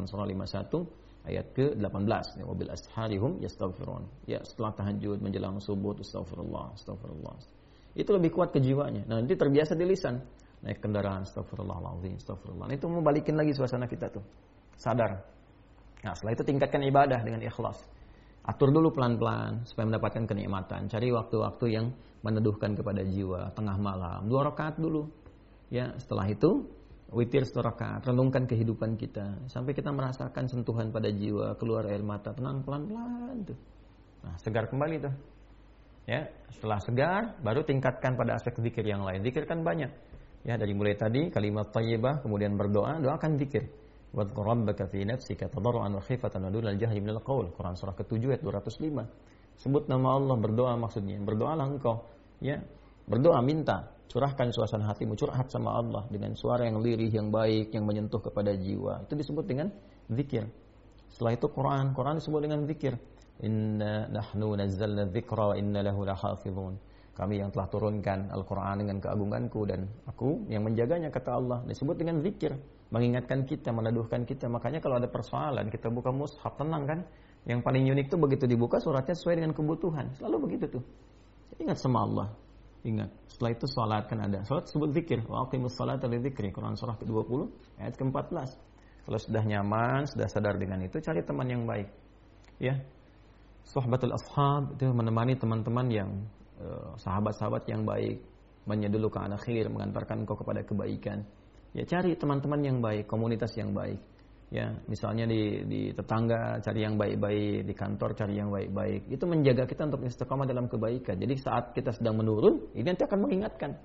Quran surah 51 ayat ke-18. Ya, wabil asharihum yastaghfirun. Ya, setelah tahajud menjelang subuh astagfirullah, astagfirullah. Itu lebih kuat kejiwaannya. Nah, nanti terbiasa di lisan. Naik kendaraan astagfirullahaladzim, astagfirullah. Nah, itu mau balikin lagi suasana kita tuh. Sadar. Nah, setelah itu tingkatkan ibadah dengan ikhlas. Atur dulu pelan-pelan supaya mendapatkan kenikmatan. Cari waktu-waktu yang meneduhkan kepada jiwa. Tengah malam, 2 rakaat dulu. Ya, setelah itu witir 1 rakaat. Renungkan kehidupan kita sampai kita merasakan sentuhan pada jiwa, keluar air mata, tenang pelan-pelan tuh. Nah, segar kembali tuh. Ya, setelah segar baru tingkatkan pada aspek zikir yang lain. Zikir kan banyak. Ya, dari mulai tadi kalimat thayyibah, kemudian berdoa, doakan zikir. Wadhkur rabbaka fi nafsika tadarruan wa khifatan wa dunal jahri minal qaul. Quran surah ke-7 ayat 205. Sebut nama Allah, berdoa maksudnya. Berdoalah engkau, ya. Berdoa minta, curahkan suasana hatimu, curhat sama Allah dengan suara yang lirih, yang baik, yang menyentuh kepada jiwa. Itu disebut dengan zikir. Setelah itu Quran disebut dengan zikir. Inna nahnu nazzalna dzikra wa inna lahu lahafizun. Kami yang telah turunkan Al-Quran dengan keagunganku dan aku yang menjaganya, kata Allah. Disebut dengan zikir, mengingatkan kita, meneduhkan kita. Makanya kalau ada persoalan kita buka mushaf, tenang kan. Yang paling unik itu begitu dibuka suratnya sesuai dengan kebutuhan. Selalu begitu tuh. Ingat sama Allah. Ingat. Setelah itu salat kan ada. Salat disebut zikir. Wa aqimus salata lidzikri. Quran surah ke-20 ayat ke-14. Kalau sudah nyaman, sudah sadar dengan itu, cari teman yang baik. Ya. Suhbatul ashab itu menemani teman-teman yang sahabat-sahabat yang baik, menyeduluka ala khair, mengantarkan engkau kepada kebaikan. Ya, cari teman-teman yang baik, komunitas yang baik. Ya, misalnya di tetangga cari yang baik-baik, di kantor cari yang baik-baik. Itu menjaga kita untuk istiqamah dalam kebaikan. Jadi saat kita sedang menurun, ini nanti akan mengingatkan.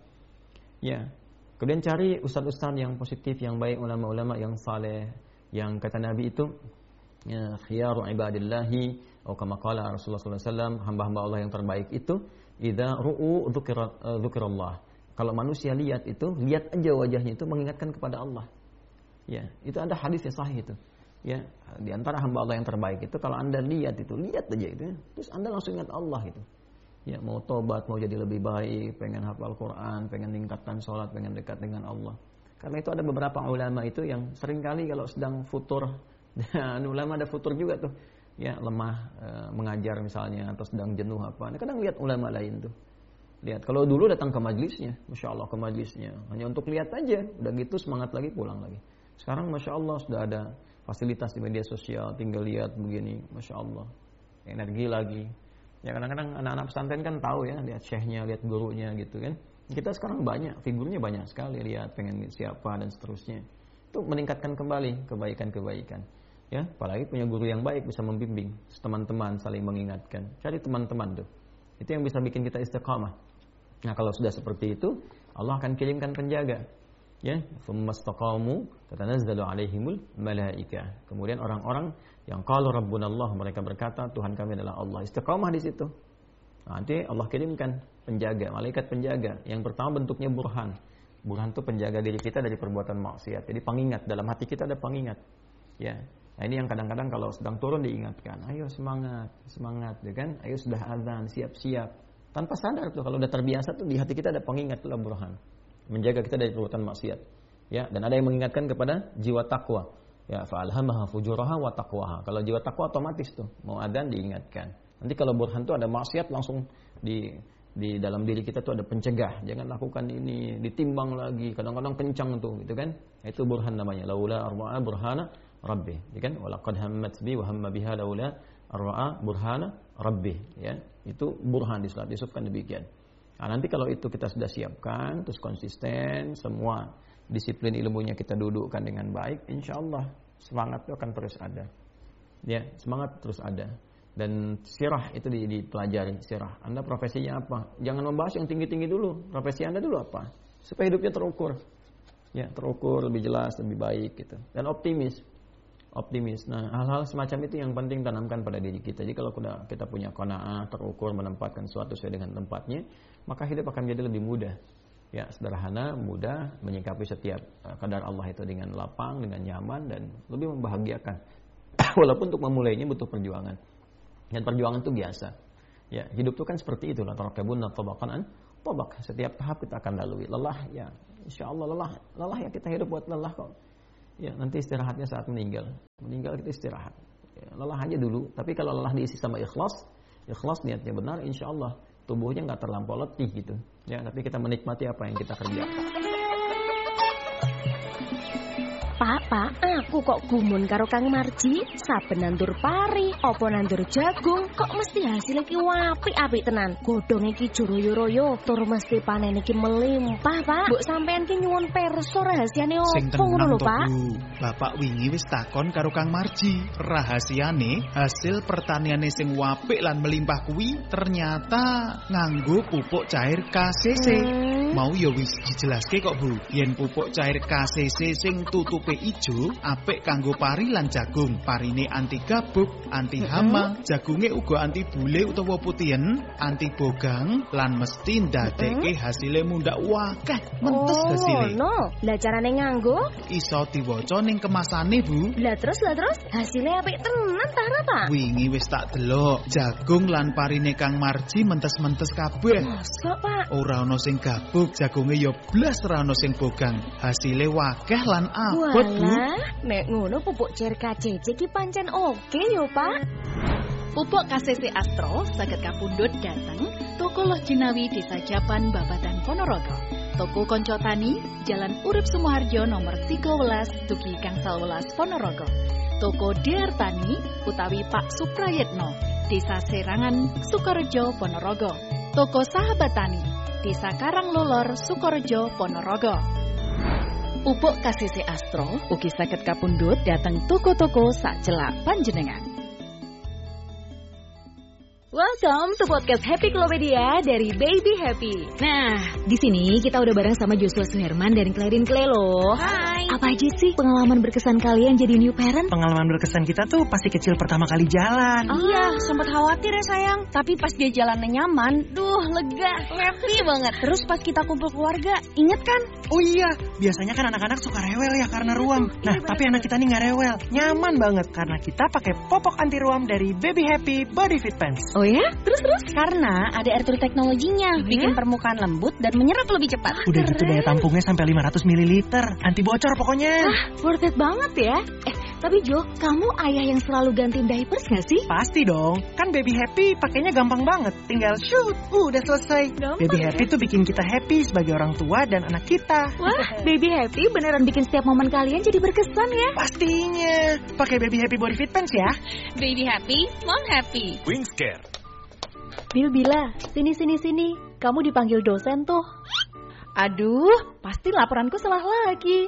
Ya. Kemudian cari ustaz-ustaz yang positif, yang baik, ulama-ulama yang saleh, yang kata Nabi itu ya, khiyaru ibadillahi atau kama qala Rasulullah sallallahu alaihi wasallam, hamba-hamba Allah yang terbaik itu idza ru'u dzukirallah. Kalau manusia lihat itu, lihat aja wajahnya itu mengingatkan kepada Allah. Ya, itu ada hadis yang sahih itu. Ya, di antara hamba Allah yang terbaik itu kalau Anda lihat itu, lihat aja itu, terus Anda langsung ingat Allah gitu. Ya, mau tobat, mau jadi lebih baik, pengen hafal Quran, pengen tingkatkan sholat, pengen dekat dengan Allah. Karena itu ada beberapa ulama itu yang seringkali kalau sedang futur, dan ulama ada futur juga tuh, ya lemah mengajar misalnya atau sedang jenuh apa. Nah, kadang lihat ulama lain tuh. Lihat, kalau dulu datang ke majlisnya, masya Allah ke majlisnya, hanya untuk lihat aja, udah gitu semangat lagi pulang lagi. Sekarang masya Allah sudah ada fasilitas di media sosial, tinggal lihat begini, masya Allah, energi lagi. Ya kadang-kadang anak-anak pesantren kan tahu ya, lihat syekhnya, lihat gurunya gitu kan. Kita sekarang banyak, figurnya banyak sekali, lihat pengen siapa dan seterusnya. Itu meningkatkan kembali kebaikan-kebaikan. Ya, apalagi punya guru yang baik bisa membimbing, teman-teman saling mengingatkan. Cari teman-teman tuh. Itu yang bisa bikin kita istiqamah. Nah, kalau sudah seperti itu, Allah akan kirimkan penjaga. Ya, tsumastaqamu tatanazzalu alaihimul malaika. Kemudian orang-orang yang qalu rabbunallah, mereka berkata Tuhan kami adalah Allah. Istiqamah di situ. Nah, nanti Allah kirimkan penjaga, malaikat penjaga. Yang pertama bentuknya burhan. Burhan itu penjaga diri kita dari perbuatan maksiat. Jadi pengingat, dalam hati kita ada pengingat. Ya. Nah, ini yang kadang-kadang kalau sedang turun diingatkan, ayo semangat, semangat, ya kan? Ayo sudah azan, siap-siap. Tanpa sadar tuh kalau udah terbiasa tuh di hati kita ada pengingat, itulah burhan. Menjaga kita dari perbuatan maksiat. Ya, dan ada yang mengingatkan kepada jiwa takwa. Ya, fa'alhamaha fujuraha wa taqwaha. Kalau jiwa takwa otomatis tuh mau adzan diingatkan. Nanti kalau burhan tuh ada maksiat langsung di dalam diri kita tuh ada pencegah. Jangan lakukan ini, ditimbang lagi. Kadang-kadang kencang tuh, gitu kan? Itu burhan namanya. Laula arba'a burhana rabbi. Ya kan? Walaqad hammat bi wa hamma biha laula arba'a burhana rabbi. Ya, itu burhan disebutkan demikian. Nah, nanti kalau itu kita sudah siapkan, terus konsisten, semua disiplin ilmunya kita dudukkan dengan baik, insya Allah semangat itu akan terus ada. Ya, semangat terus ada. Dan sirah itu dipelajari, sirah. Anda profesinya apa? Jangan membahas yang tinggi-tinggi dulu. Profesi Anda dulu apa? Supaya hidupnya terukur. Ya, terukur, lebih jelas, lebih baik gitu. Dan optimis. Nah, hal-hal semacam itu yang penting tanamkan pada diri kita. Jadi kalau kita punya qanaah, terukur, menempatkan sesuatu sesuai dengan tempatnya, maka hidup akan menjadi lebih mudah. Ya, sederhana, mudah, menyikapi setiap kadar Allah itu dengan lapang, dengan nyaman, dan lebih membahagiakan. Walaupun untuk memulainya butuh perjuangan. Dan perjuangan itu biasa. Ya, hidup itu kan seperti itu. La tarakabunna tabaqan an tabaq. Setiap tahap kita akan lalui. Lelah ya, insyaallah lelah ya kita hidup buat lelah kok. Ya, nanti istirahatnya saat meninggal. Meninggal kita istirahat. Ya, lelah aja dulu. Tapi kalau lelah diisi sama ikhlas niatnya benar, insya Allah tubuhnya nggak terlampau letih gitu. Ya, tapi kita menikmati apa yang kita kerjakan. Pak, aku kok gumun karo Kang Marji. Saben nandur pari, apa nandur jagung, kok mesti hasil iki apik tenan. Godhong iki royo-royo, tur mesti panen iki melimpah, Pak. Mbok sampean ki nyuwun pirsa rahasiane opo ngono lho, Pak? Bapak wingi wis takon karo Kang Marji. Rahasiane hasil pertaniane sing apik lan melimpah kuwi ternyata nganggo pupuk cair KCC. Mau ya wis dijelaske kok, Bu. Yen pupuk cair KCC sing tutupe ijo apik kanggo pari lan jagung. Parine anti gabuk, anti hama, jagunge uga anti bule utawa putihen, anti bogang lan mesti ndadekke hasile mundhak wakeh mentes hasile. No. Lah carane nganggo? Iso diwaca ning kemasane, Bu. Lah terus hasilnya apik tenan ta, Pak? Wingi wis tak delok, jagung lan parine Kang Marji mentes-mentes kabeh. Mosok, Pak? Ora ana sing gabuk, jagunge ya blas ora ana sing bogang. Hasile wakeh lan abot, Bu. Nek ngono pupuk cair KCC ki pancen oke yo, Pak. Pupuk KCC Astro saged kapundhut dhateng Toko Loh Jinawi Desa Japan Babadan Ponorogo. Toko Konco Tani, Jalan Urip Sumoharjo nomor 13, Dugi Gangsal Welas Ponorogo. Toko DR Tani utawi Pak Suprayetno, Desa Serangan, Sukorejo, Ponorogo. Toko Sahabat Tani, Desa Karanglolor, Sukorejo, Ponorogo. Pupuk KCC Astro ugi saged kapundhut dhateng toko-toko sacelak panjenengan. Welcome to podcast Happy Klopedia dari Baby Happy. Nah, di sini kita udah bareng sama Joshua Suherman dan Clarin Clay loh. Hai. Apa aja sih pengalaman berkesan kalian jadi new parent? Pengalaman berkesan kita tuh pasti kecil pertama kali jalan. Iya, sempat khawatir ya sayang. Tapi pas dia jalannya nyaman, lega, happy banget. Terus pas kita kumpul keluarga, inget kan? Oh iya, biasanya kan anak-anak suka rewel ya karena ruam. Nah, tapi anak kita nih nggak rewel, nyaman banget karena kita pakai popok anti ruam dari Baby Happy Body Fit Pants. Oh ya? Terus? Karena ada air turun teknologinya, bikin permukaan lembut dan menyerap lebih cepat. Udah gitu daya tampungnya sampai 500 ml, anti bocor pokoknya. Worth it banget ya. Tapi Jo, kamu ayah yang selalu gantiin diapers gak sih? Pasti dong, kan Baby Happy pakainya gampang banget. Tinggal shoot, udah selesai. Gampang, Baby Happy tuh bikin kita happy sebagai orang tua dan anak kita. Wah, Baby Happy beneran bikin setiap momen kalian jadi berkesan ya. Pastinya, pakai Baby Happy Body Fit Pants ya. Baby happy, mom happy. Wingscare. Bila, sini. Kamu dipanggil dosen tuh. Aduh, pasti laporanku salah lagi.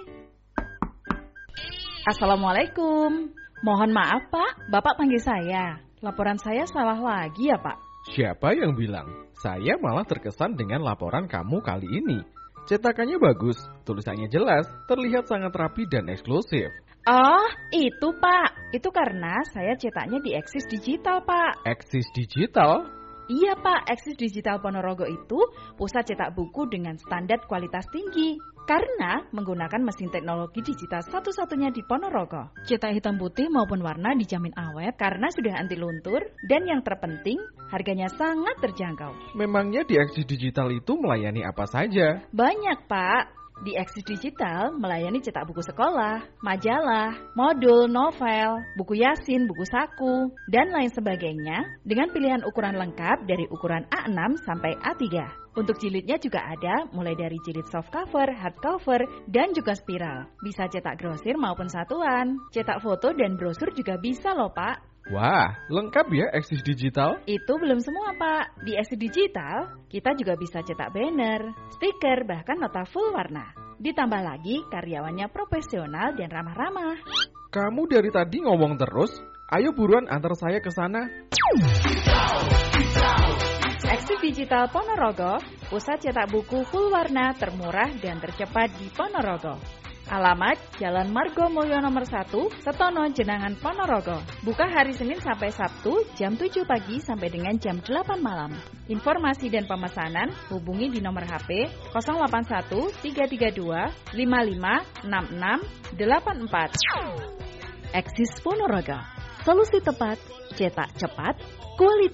Assalamualaikum. Mohon maaf Pak, Bapak panggil saya. Laporan saya salah lagi ya Pak? Siapa yang bilang? Saya malah terkesan dengan laporan kamu kali ini. Cetakannya bagus, tulisannya jelas, terlihat sangat rapi dan eksklusif. Oh, itu Pak. Itu karena saya cetaknya di Eksis Digital Pak. Eksis Digital? Iya Pak, Eksis Digital Ponorogo itu pusat cetak buku dengan standar kualitas tinggi. Karena menggunakan mesin teknologi digital satu-satunya di Ponorogo. Cetak hitam putih maupun warna dijamin awet karena sudah anti luntur. Dan yang terpenting, harganya sangat terjangkau. Memangnya di Eksis Digital itu melayani apa saja? Banyak Pak. Di Eksis Digital melayani cetak buku sekolah, majalah, modul, novel, buku yasin, buku saku, dan lain sebagainya dengan pilihan ukuran lengkap dari ukuran A6 sampai A3. Untuk jilidnya juga ada mulai dari jilid soft cover, hard cover, dan juga spiral. Bisa cetak grosir maupun satuan. Cetak foto dan brosur juga bisa loh Pak. Wah, lengkap ya Eksis Digital? Itu belum semua Pak. Di Eksis Digital, kita juga bisa cetak banner, stiker, bahkan nota full warna. Ditambah lagi karyawannya profesional dan ramah-ramah. Kamu dari tadi ngomong terus, ayo buruan antar saya ke sana. Eksis Digital Ponorogo, pusat cetak buku full warna termurah dan tercepat di Ponorogo. Alamat Jalan Margo Mulyo nomor 1, Setono, Jenangan, Ponorogo. Buka hari Senin sampai Sabtu jam 7 pagi sampai dengan jam 8 malam. Informasi dan pemesanan hubungi di nomor HP 081 332 55 66 84. Eksis Ponorogo, solusi tepat, cetak cepat, kualitas.